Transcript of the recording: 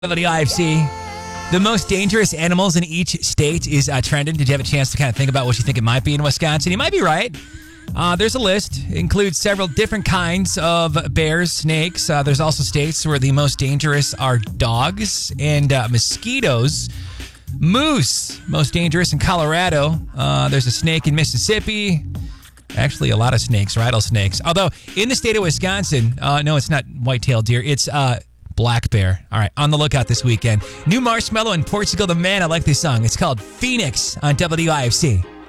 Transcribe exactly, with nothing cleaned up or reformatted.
W I F C. The most dangerous animals in each state is uh, trending. Did you have a chance to kind of think about what you think it might be in Wisconsin? You might be right. Uh, there's a list. It includes several different kinds of bears, snakes. Uh, there's also states where the most dangerous are dogs and uh, mosquitoes. Moose, most dangerous in Colorado. Uh, there's a snake in Mississippi. Actually, a lot of snakes, rattlesnakes. Although, in the state of Wisconsin, uh, no, it's not white-tailed deer. It's uh, black bear. All right, on the lookout this weekend. New Marshmello and Portugal the Man. I like this song. It's called Phoenix on W I F C.